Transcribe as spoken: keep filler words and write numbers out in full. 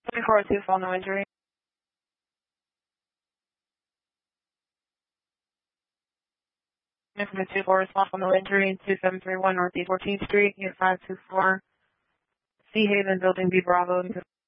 twenty-four oh two, fall, no injury. Information two four, responsible, no injury, two seven three one Northeast fourteenth Street, unit five two four, Sea Haven, Building B, Bravo.